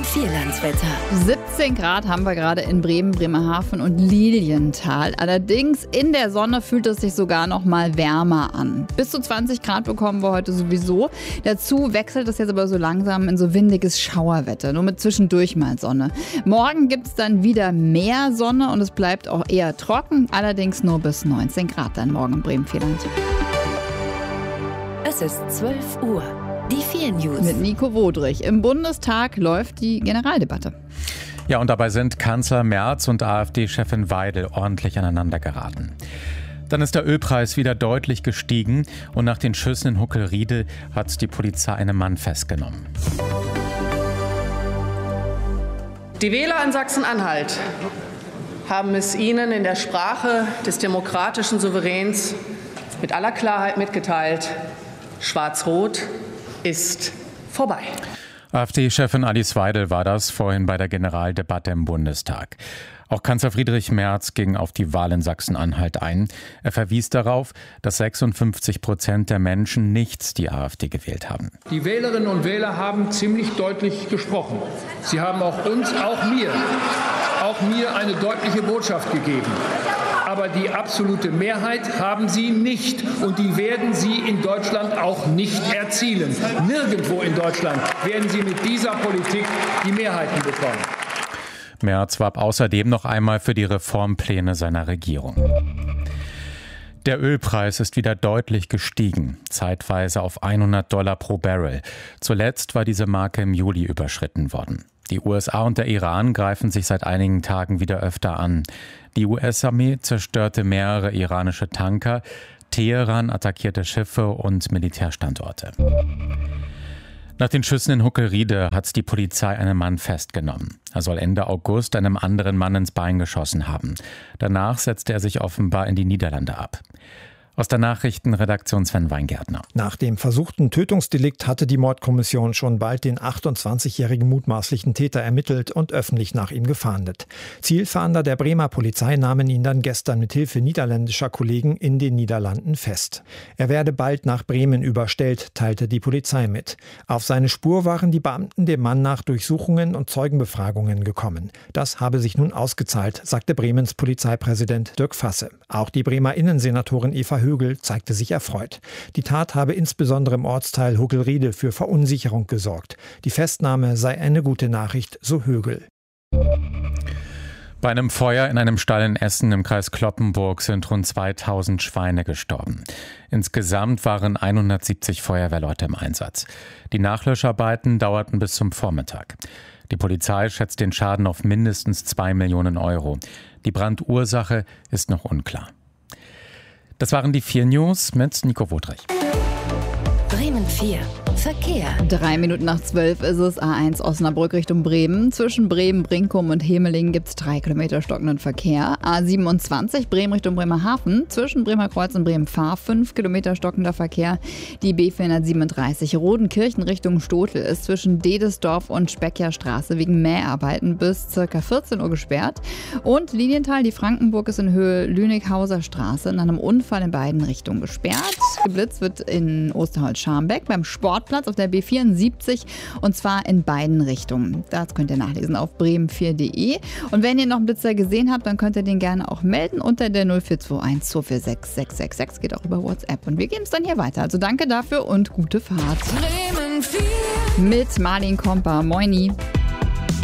Vierlandswetter. 17 Grad haben wir gerade in Bremen, Bremerhaven und Lilienthal. Allerdings in der Sonne fühlt es sich sogar noch mal wärmer an. Bis zu 20 Grad bekommen wir heute sowieso. Dazu wechselt es jetzt aber so langsam in so windiges Schauerwetter, nur mit zwischendurch mal Sonne. Morgen gibt es dann wieder mehr Sonne und es bleibt auch eher trocken, allerdings nur bis 19 Grad dann morgen im Bremen-Vierland. Es ist 12 Uhr. Die 4 News. Mit Nico Wodrich. Im Bundestag läuft die Generaldebatte. Ja, und dabei sind Kanzler Merz und AfD-Chefin Weidel ordentlich aneinander geraten. Dann ist der Ölpreis wieder deutlich gestiegen und nach den Schüssen in Huckelriede hat die Polizei einen Mann festgenommen. Die Wähler in Sachsen-Anhalt haben es Ihnen in der Sprache des demokratischen Souveräns mit aller Klarheit mitgeteilt: Schwarz-Rot ist vorbei. AfD-Chefin Alice Weidel war das vorhin bei der Generaldebatte im Bundestag. Auch Kanzler Friedrich Merz ging auf die Wahl in Sachsen-Anhalt ein. Er verwies darauf, dass 56% der Menschen nicht die AfD gewählt haben. Die Wählerinnen und Wähler haben ziemlich deutlich gesprochen. Sie haben auch uns, auch mir eine deutliche Botschaft gegeben. Aber die absolute Mehrheit haben sie nicht. Und die werden sie in Deutschland auch nicht erzielen. Nirgendwo in Deutschland werden sie mit dieser Politik die Mehrheiten bekommen. Merz warb außerdem noch einmal für die Reformpläne seiner Regierung. Der Ölpreis ist wieder deutlich gestiegen, zeitweise auf $100 pro Barrel. Zuletzt war diese Marke im Juli überschritten worden. Die USA und der Iran greifen sich seit einigen Tagen wieder öfter an. Die US-Armee zerstörte mehrere iranische Tanker, Teheran attackierte Schiffe und Militärstandorte. Nach den Schüssen in Huckelriede hat die Polizei einen Mann festgenommen. Er soll Ende August einem anderen Mann ins Bein geschossen haben. Danach setzte er sich offenbar in die Niederlande ab. Aus der Nachrichtenredaktion Sven Weingärtner. Nach dem versuchten Tötungsdelikt hatte die Mordkommission schon bald den 28-jährigen mutmaßlichen Täter ermittelt und öffentlich nach ihm gefahndet. Zielfahnder der Bremer Polizei nahmen ihn dann gestern mit Hilfe niederländischer Kollegen in den Niederlanden fest. Er werde bald nach Bremen überstellt, teilte die Polizei mit. Auf seine Spur waren die Beamten dem Mann nach Durchsuchungen und Zeugenbefragungen gekommen. Das habe sich nun ausgezahlt, sagte Bremens Polizeipräsident Dirk Fasse. Auch die Bremer Innensenatorin Eva Högel zeigte sich erfreut. Die Tat habe insbesondere im Ortsteil Huckelriede für Verunsicherung gesorgt. Die Festnahme sei eine gute Nachricht, so Högel. Bei einem Feuer in einem Stall in Essen im Kreis Cloppenburg sind rund 2000 Schweine gestorben. Insgesamt waren 170 Feuerwehrleute im Einsatz. Die Nachlöscharbeiten dauerten bis zum Vormittag. Die Polizei schätzt den Schaden auf mindestens 2 Millionen Euro. Die Brandursache ist noch unklar. Das waren die 4 News mit Nico Wodrich. Bremen 4. Verkehr. 3 Minuten nach 12 ist es, A1 Osnabrück Richtung Bremen. Zwischen Bremen, Brinkum und Hemeling gibt es 3 Kilometer stockenden Verkehr. A27 Bremen Richtung Bremerhaven. Zwischen Bremerkreuz und Bremen-Fahr 5 Kilometer stockender Verkehr. Die B437 Rodenkirchen Richtung Stotel ist zwischen Dedesdorf und Speckjerstraße wegen Mäharbeiten bis ca. 14 Uhr gesperrt. Und Lilienthal, die Frankenburg ist in Höhe Lünighauser Straße nach einem Unfall in beiden Richtungen gesperrt. Geblitzt wird in Osterholz-Scharmbeck beim Sportplatz auf der B74 und zwar in beiden Richtungen. Das könnt ihr nachlesen auf bremen4.de. Und wenn ihr noch einen Blitzer gesehen habt, dann könnt ihr den gerne auch melden unter der 0421 246 666. Geht auch über WhatsApp. Und wir geben es dann hier weiter. Also danke dafür und gute Fahrt. Bremen 4. Mit Marlin Komper. Moini.